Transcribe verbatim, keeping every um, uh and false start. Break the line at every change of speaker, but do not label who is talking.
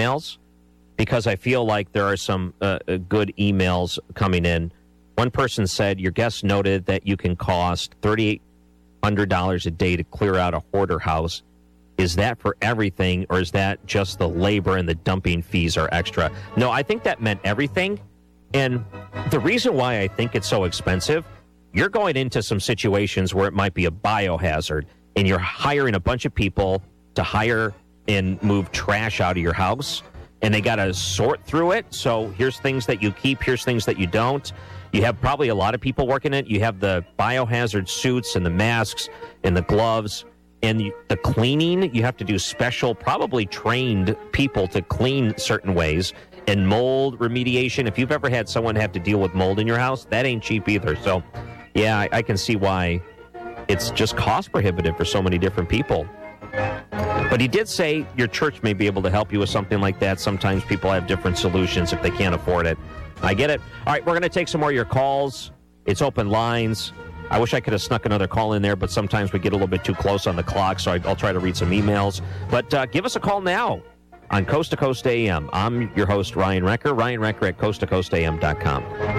emails because I feel like there are some uh, good emails coming in. One person said, your guest noted that you can cost three thousand eight hundred dollars a day to clear out a hoarder house. Is that for everything, or is that just the labor and the dumping fees are extra? No, I think that meant everything. And the reason why I think it's so expensive, you're going into some situations where it might be a biohazard, and you're hiring a bunch of people to hire and move trash out of your house, and they got to sort through it. So here's things that you keep, here's things that you don't. You have probably a lot of people working it. You have the biohazard suits and the masks and the gloves. And you, the cleaning, you have to do special, probably trained people to clean certain ways. And mold remediation, if you've ever had someone have to deal with mold in your house, that ain't cheap either. So, yeah, I, I can see why it's just cost prohibitive for so many different people. But he did say your church may be able to help you with something like that. Sometimes people have different solutions if they can't afford it. I get it. All right, we're going to take some more of your calls. It's open lines. I wish I could have snuck another call in there, but sometimes we get a little bit too close on the clock, so I'll try to read some emails. But uh, give us a call now on Coast to Coast A M. I'm your host, Ryan Recker, Ryan Recker at coast to coast a m dot com.